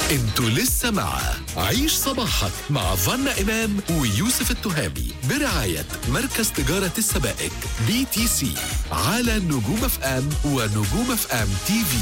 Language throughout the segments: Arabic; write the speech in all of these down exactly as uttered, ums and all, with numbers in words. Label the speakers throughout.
Speaker 1: انتوا لسه مع عيش صباحك مع فانا إمام ويوسف التهامي برعاية مركز تجارة السبائك بي تي سي على نجوم اف ام ونجوم اف ام تي في.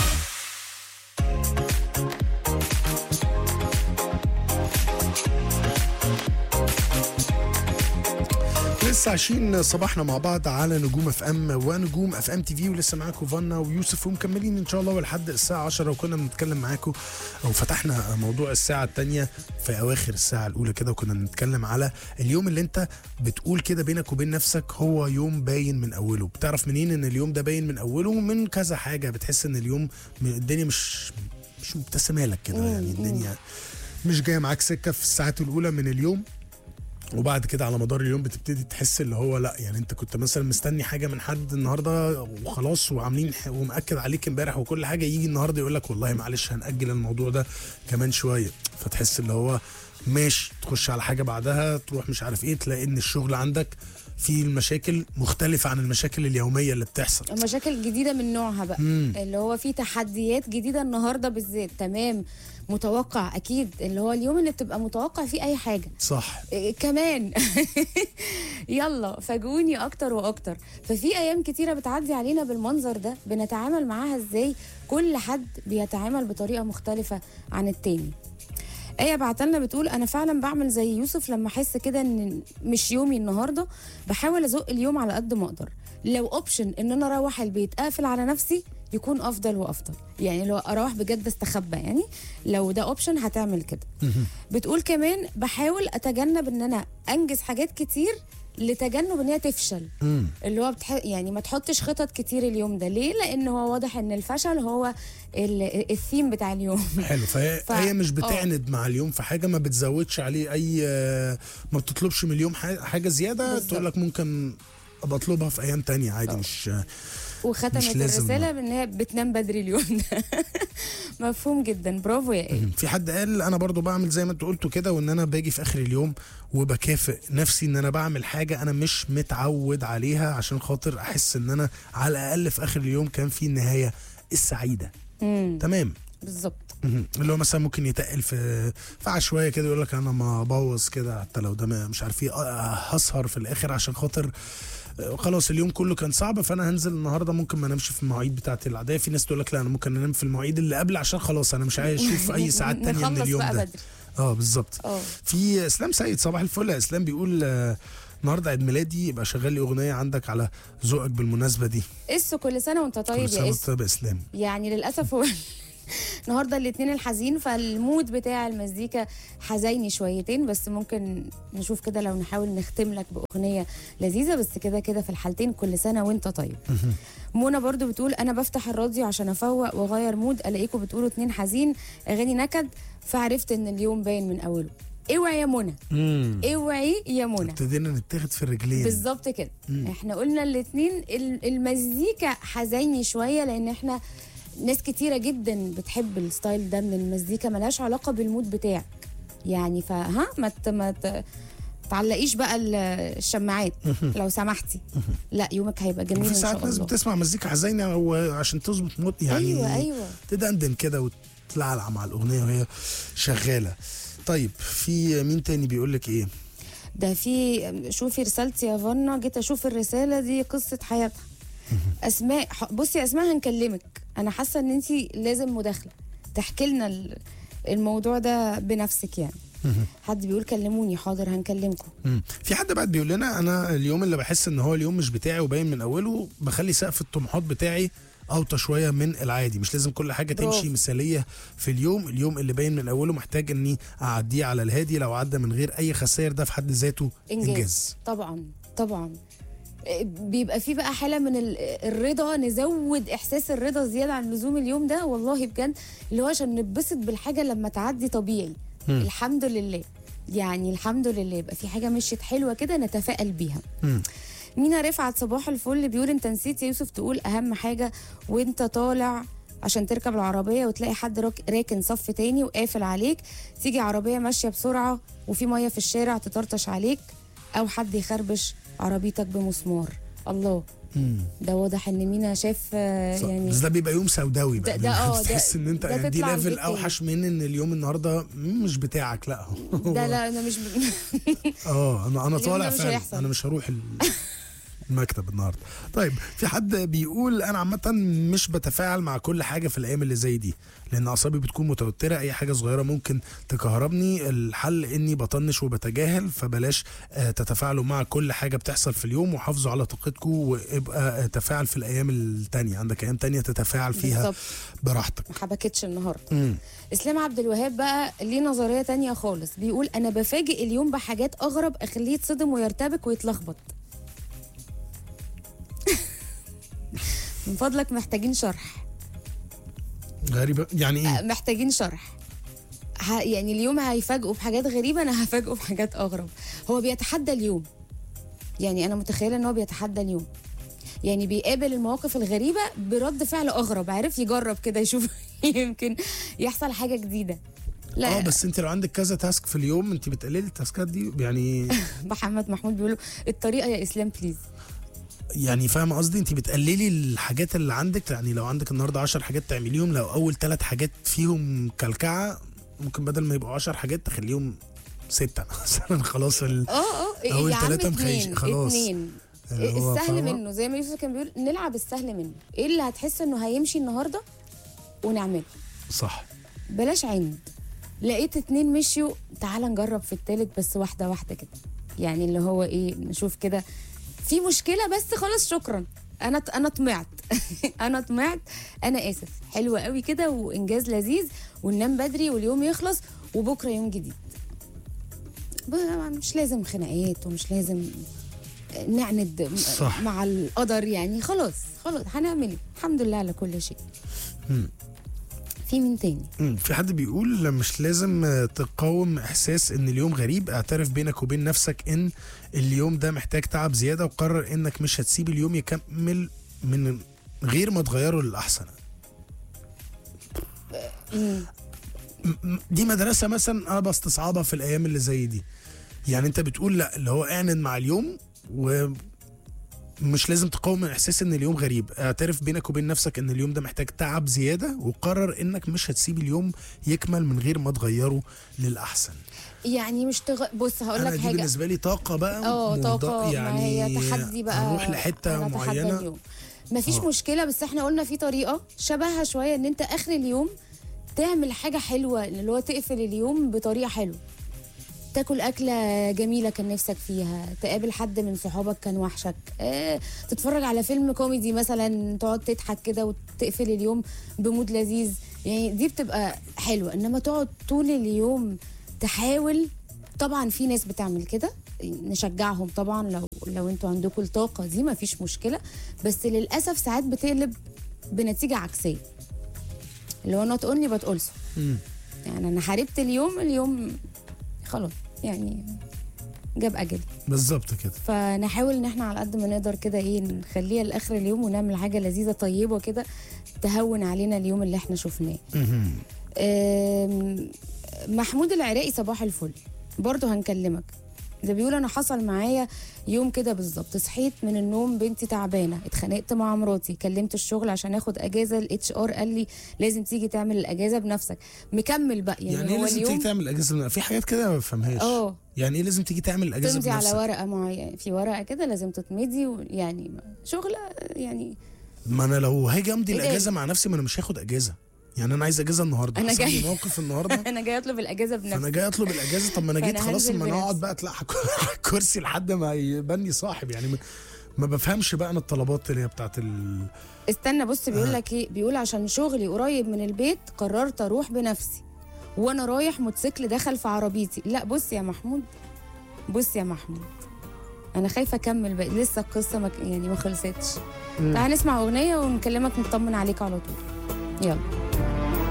Speaker 2: لسه عايشين صباحنا مع بعض على نجوم اف ام ونجوم اف ام تي في، ولسه معاكم فانا ويوسف ومكملين ان شاء الله لحد الساعه عشرة. وكنا بنتكلم معاكم او فتحنا موضوع الساعه الثانيه في اواخر الساعه الاولى كده، وكنا بنتكلم على اليوم اللي انت بتقول كده بينك وبين نفسك هو يوم باين من اوله. بتعرف منين ان اليوم ده باين من اوله؟ من كذا حاجه. بتحس ان اليوم الدنيا مش مش مبتسمه لك كده، يعني الدنيا مش جايه معاك سكه في الساعات الاولى من اليوم، وبعد كده على مدار اليوم بتبتدي تحس اللي هو لا، يعني انت كنت مثلا مستني حاجه من حد النهارده وخلاص وعاملين ومأكد عليك امبارح وكل حاجه، يجي النهارده يقول لك والله معلش هنأجل الموضوع ده كمان شويه، فتحس اللي هو ماشي، تخش على حاجه بعدها تروح مش عارف ايه، تلاقي ان الشغل عندك في المشاكل مختلفة عن المشاكل اليومية اللي بتحصل،
Speaker 3: مشاكل جديدة من نوعها بقى. مم. اللي هو في تحديات جديدة النهاردة بالذات. تمام، متوقع أكيد، اللي هو اليوم اللي بتبقى متوقع فيه أي حاجة.
Speaker 2: صح.
Speaker 3: إيه كمان يلا فاجئوني أكتر وأكتر. ففي أيام كتيرة بتعدي علينا بالمنظر ده، بنتعامل معاها إزاي؟ كل حد بيتعامل بطريقة مختلفة عن التاني. ايه بعتلنا بتقول انا فعلا بعمل زي يوسف لما احس كده ان مش يومي النهارده، بحاول ازق اليوم على قد ما اقدر. لو اوبشن ان انا اروح البيت اقفل على نفسي يكون افضل وافضل، يعني لو اروح بجد استخبى، يعني لو ده اوبشن هتعمل كده. بتقول كمان بحاول اتجنب ان انا انجز حاجات كتير لتجنب ان هي تفشل. مم. اللي هو بتح... يعني ما تحطش خطط كتير اليوم ده. ليه؟ لان هو واضح ان الفشل هو ال... الثيم بتاع اليوم.
Speaker 2: حلو. فهي ف... هي مش بتعند أوه. مع اليوم في حاجه، ما بتزودش عليه اي، ما بتطلبش من اليوم حاجه زياده، تقول لك ممكن بطلبها في ايام تانية عادي. أوه. مش
Speaker 3: وختمت الرساله بان هي بتنام بدري اليوم ده. مفهوم جدا، برافو يا ايه.
Speaker 2: في حد قال انا برضو بعمل زي ما انت قلتوا كده، وان انا باجي في اخر اليوم وبكافئ نفسي ان انا بعمل حاجه انا مش متعود عليها، عشان خاطر احس ان انا على الاقل في اخر اليوم كان في النهايه السعيده. مم. تمام،
Speaker 3: بالظبط.
Speaker 2: اللي هو مثلا ممكن يتقل في في عشوائيه كده، يقول لك انا ما ابوظ كده حتى لو ده مش عارف ايه، هسهر في الاخر عشان خاطر خلاص اليوم كله كان صعب، فانا هنزل النهارده ممكن ما انامش في المواعيد بتاعتي العاديه. في ناس تقول لك لا انا ممكن انام في المواعيد اللي قبل عشان خلاص انا مش عايز اشوف اي ساعات تانية من اليوم ده. اه بالظبط. في اسلام سيد، صباح الفل يا اسلام، بيقول آه النهارده عيد ميلادي، يبقى شغال لي اغنيه عندك على ذوقك بالمناسبه دي.
Speaker 3: اس كل سنه وانت طيب يا اس.
Speaker 2: كل سنه وانت طيب يا اسلام.
Speaker 3: يعني للاسف هو النهارده الاثنين الحزين، فالمود بتاع المزيكا حزيني شويتين، بس ممكن نشوف كده لو نحاول نختم لك باغنيه لذيذه. بس كده كده في الحالتين كل سنه وانت طيب. منى برضو بتقول انا بفتح الراديو عشان افوق واغير مود، الاقيكم بتقولوا اتنين حزين اغاني نكد، فعرفت ان اليوم باين من اوله. اوعي يا منى، اوعي يا منى،
Speaker 2: ابتدينا نتاخد في الرجلين.
Speaker 3: بالظبط كده. مم. احنا قلنا الاثنين المزيكا حزيني شويه، لان احنا ناس كتيرة جدا بتحب الستايل ده من المزيكا، ملهاش علاقة بالمود بتاعك يعني. فها ما ما تعلقيش بقى الشماعات لو سمحتي، لا يومك هيبقى جميل ان شاء الله.
Speaker 2: في ساعات ناس بتسمع مزيكا حزينة عشان تظبط مود، يعني
Speaker 3: ايوه ايوه
Speaker 2: تدندن كده وتلعلع مع الاغنية وهي شغالة. طيب في مين تاني بيقول لك ايه؟
Speaker 3: ده في شوفي رسالتي يا فانا، جيت اشوف الرسالة دي قصة حياتها. اسماء، بصي يا اسماء هنكلمك، انا حاسه ان انت لازم مداخله تحكي لنا الموضوع ده بنفسك يعني. حد بيقول كلموني، حاضر هنكلمكم.
Speaker 2: في حد بعد بيقول لنا انا اليوم اللي بحس ان هو اليوم مش بتاعي وباين من اوله، بخلي سقف الطموحات بتاعي اوطى شويه من العادي. مش لازم كل حاجه برو. تمشي مثاليه في اليوم. اليوم اللي باين من اوله محتاج اني اعديه على الهادي، لو عدى من غير اي خسائر ده في حد ذاته انجاز, إنجاز.
Speaker 3: طبعا طبعا. بيبقى فيه بقى حاله من الرضا، نزود احساس الرضا زياده عن لزوم اليوم ده والله بجد، اللي هو عشان نتبسط بالحاجه لما تعدي طبيعي. م. الحمد لله، يعني الحمد لله يبقى في حاجه مشيت حلوه كده نتفائل بيها. م. مينا رفعت صباح الفل بيقول انت نسيت يا يوسف تقول اهم حاجه وانت طالع عشان تركب العربيه وتلاقي حد راكن صف تاني وقافل عليك، تيجي عربيه ماشيه بسرعه وفي ميه في الشارع تطرطش عليك، او حد يخربش عربيتك بمسمار. الله ده واضح ان مينا شاف آه، يعني
Speaker 2: بس ده بيبقى يوم سوداوي بقى.
Speaker 3: ده- ده اه، ده-
Speaker 2: بتحس ان انت
Speaker 3: ده
Speaker 2: يعني دي
Speaker 3: تطلع
Speaker 2: ليفل
Speaker 3: البيت تاني.
Speaker 2: اوحش من ان اليوم النهارده مش بتاعك. لا هو-
Speaker 3: ده لا انا مش ب...
Speaker 2: اه انا انا
Speaker 3: اليوم
Speaker 2: طالع
Speaker 3: ده مش
Speaker 2: فعلا،
Speaker 3: هيحصل.
Speaker 2: انا مش هروح ال- المكتب النهارده. طيب في حد بيقول انا عامه مش بتفاعل مع كل حاجه في الايام اللي زي دي لان اعصابي بتكون متوتره، اي حاجه صغيره ممكن تكهربني. الحل اني بطنش وبتجاهل، فبلاش آه، تتفاعلوا مع كل حاجه بتحصل في اليوم وحافظوا على طاقتكم وابقى آه، تفاعل في الايام التانية. عندك ايام تانية تتفاعل فيها
Speaker 3: بالظبط.
Speaker 2: براحتك.
Speaker 3: ما حبكتش النهارده.
Speaker 2: مم.
Speaker 3: اسلام عبد الوهاب بقى ليه نظريه تانية خالص، بيقول انا بفاجئ اليوم بحاجات اغرب اخليه يتصدم ويرتبك ويتلخبط. من فضلك محتاجين شرح.
Speaker 2: غريبه يعني ايه؟
Speaker 3: محتاجين شرح. ه... يعني اليوم هيفاجئوا بحاجات غريبه، انا هفاجئه بحاجات اغرب. هو بيتحدى اليوم، يعني انا متخيله ان هو بيتحدى اليوم، يعني بيقابل المواقف الغريبه برد فعل اغرب، عارف يجرب كده يشوف يمكن يحصل حاجه جديده. لا
Speaker 2: اه بس انت لو عندك كذا تاسك في اليوم انت بتقللي التاسكات دي يعني.
Speaker 3: محمد محمود بيقولوا الطريقه يا اسلام بليز.
Speaker 2: يعني فاهم قصدي، انت بتقللي الحاجات اللي عندك. يعني لو عندك النهارده عشر حاجات تعمليهم، لو اول ثلاث حاجات فيهم كلكعه ممكن بدل ما يبقوا عشر حاجات تخليهم ستة مثلا. خلاص ال...
Speaker 3: اه اه
Speaker 2: أول
Speaker 3: يا عم
Speaker 2: تلاتة مخيش-
Speaker 3: اتنين
Speaker 2: خلاص.
Speaker 3: اتنين.
Speaker 2: اللي هو
Speaker 3: السهل
Speaker 2: فاهمة؟
Speaker 3: منه زي ما يوسف كان بيقول، نلعب السهل منه. ايه اللي هتحس انه هيمشي النهارده ونعمله،
Speaker 2: صح.
Speaker 3: بلاش عند. لقيت اتنين مشيوا، تعال نجرب في التالت بس واحده واحده كده، يعني اللي هو ايه، نشوف كده في مشكله بس خلاص شكرا، انا انا طمعت. انا طمعت، انا اسف. حلوه قوي كده وانجاز لذيذ، وننام بدري واليوم يخلص وبكره يوم جديد. ب- مش لازم خناقات ومش لازم نعند م-
Speaker 2: صح.
Speaker 3: مع القدر، يعني خلاص خلاص هنعمل إيه؟ الحمد لله على كل شيء. في مين تاني؟
Speaker 2: مم. في حد بيقول مش لازم آه، تقاوم احساس ان اليوم غريب، اعترف بينك وبين نفسك ان اليوم ده محتاج تعب زياده، وقرر انك مش هتسيب اليوم يكمل من غير ما تغيره للاحسن.
Speaker 3: مم.
Speaker 2: م- دي مدرسه مثلا انا بستصعبها في الايام اللي زي دي. يعني انت بتقول لا، اللي هو اعند مع اليوم ومش لازم تقاوم احساس ان اليوم غريب، اعترف بينك وبين نفسك ان اليوم ده محتاج تعب زياده، وقرر انك مش هتسيب اليوم يكمل من غير ما تغيره للاحسن.
Speaker 3: يعني مش تغ... بص هقول
Speaker 2: انا
Speaker 3: لك
Speaker 2: دي
Speaker 3: حاجه.
Speaker 2: بالنسبه لي طاقه بقى
Speaker 3: اه
Speaker 2: موضوع-
Speaker 3: طاقه،
Speaker 2: يعني
Speaker 3: ما هي تحدي بقى.
Speaker 2: نروح لحته
Speaker 3: أنا أتحدى
Speaker 2: معينه.
Speaker 3: اليوم. مفيش
Speaker 2: آه.
Speaker 3: مشكله، بس احنا قلنا في طريقه شبهها شويه، ان انت اخر اليوم تعمل حاجه حلوه، اللي هو تقفل اليوم بطريقه حلوه، تاكل اكله جميله كان نفسك فيها، تقابل حد من صحابك كان وحشك، اه تتفرج على فيلم كوميدي مثلا، تقعد تضحك كده وتقفل اليوم بمود لذيذ. يعني دي بتبقى حلوه، انما تقعد طول اليوم تحاول. طبعا في ناس بتعمل كده، نشجعهم طبعا لو لو انتوا عندكم الطاقه دي ما فيش مشكله، بس للاسف ساعات بتقلب بنتيجه عكسيه، اللي هو نوت اونلي بات اولسو. يعني انا حاربت اليوم، اليوم خلاص يعني جاب اجلي.
Speaker 2: بالظبط كده.
Speaker 3: فنحاول ان احنا على قد ما نقدر كده ايه نخليها لاخر اليوم، ونعمل حاجه لذيذه طيبه كده تهون علينا اليوم اللي احنا شفناه. آم، محمود العراقي صباح الفل، برضه هنكلمك. ده بيقول انا حصل معايا يوم كده بالظبط، صحيت من النوم بنتي تعبانه، اتخانقت مع مراتي، كلمت الشغل عشان اخد اجازه، الاتش ار قال لي لازم تيجي تعمل الاجازه بنفسك. مكمل بقى يعني,
Speaker 2: يعني ايه
Speaker 3: هو
Speaker 2: لازم
Speaker 3: اليوم
Speaker 2: تيجي تعمل اجازه؟ في حاجات كده ما بفهمهاش.
Speaker 3: اه
Speaker 2: يعني ايه لازم تيجي تعمل اجازه
Speaker 3: تمضي على
Speaker 2: بنفسك؟
Speaker 3: ورقه معينه، في ورقه كده لازم تتمضي، يعني شغله يعني.
Speaker 2: ما انا لو هاجي امضي
Speaker 3: إيه ده؟
Speaker 2: الاجازه مع نفسي، ما انا مش هاخد اجازه. يعني انا عايز اجازه النهارده،
Speaker 3: أنا
Speaker 2: حصل لي
Speaker 3: جاي-
Speaker 2: موقف النهارده
Speaker 3: انا جاي اطلب الاجازه بنفسي.
Speaker 2: فانا جاي اطلب الاجازه. طب ما انا جيت
Speaker 3: فأنا
Speaker 2: خلاص،
Speaker 3: هنزل
Speaker 2: ما انا
Speaker 3: بنفسي.
Speaker 2: اقعد بقى اطلع على الكرسي لحد ما يبني صاحب. يعني ما- ما بفهمش بقى انا الطلبات اللي هي بتاعت ال...
Speaker 3: استنى بص بيقول لك ايه، بيقول عشان شغلي قريب من البيت قررت اروح بنفسي، وانا رايح موتوسيكل دخل في عربيتي. لا بص يا محمود، بص يا محمود، انا خايفه اكمل بقى، لسه القصه ما ك- يعني ما خلصتش. تعال نسمع اغنيه ونكلمك نطمن عليك على طول. يلا.